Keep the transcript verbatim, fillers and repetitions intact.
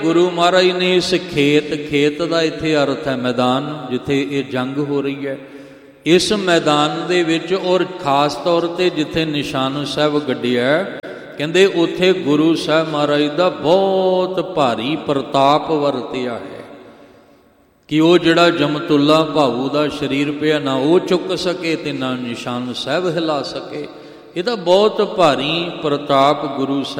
ਗੁਰੂ ਮਹਾਰਾਜ ਨੇ ਇਸ ਖੇਤ, ਖੇਤ ਦਾ ਇੱਥੇ ਅਰਥ ਹੈ ਮੈਦਾਨ, ਜਿੱਥੇ ਇਹ ਜੰਗ ਹੋ ਰਹੀ ਹੈ, ਇਸ ਮੈਦਾਨ ਦੇ ਵਿੱਚ ਔਰ ਖਾਸ ਤੌਰ 'ਤੇ ਜਿੱਥੇ ਨਿਸ਼ਾਨ ਸਾਹਿਬ ਗੱਡਿਆ, ਕਹਿੰਦੇ ਉੱਥੇ ਗੁਰੂ ਸਾਹਿਬ ਮਹਾਰਾਜ ਦਾ ਬਹੁਤ ਭਾਰੀ ਪ੍ਰਤਾਪ ਵਰਤਿਆ ਹੈ ਕਿ ਉਹ ਜਿਹੜਾ ਜਮਤੁੱਲਾ ਭਾਊ ਦਾ ਸਰੀਰ ਪਿਆ, ਨਾ ਉਹ ਚੁੱਕ ਸਕੇ ਤੇ ਨਾ ਨਿਸ਼ਾਨ ਸਾਹਿਬ ਹਿਲਾ ਸਕੇ। ਇਹਦਾ ਬਹੁਤ ਭਾਰੀ ਪ੍ਰਤਾਪ ਗੁਰੂ ਸਾਹਿਬ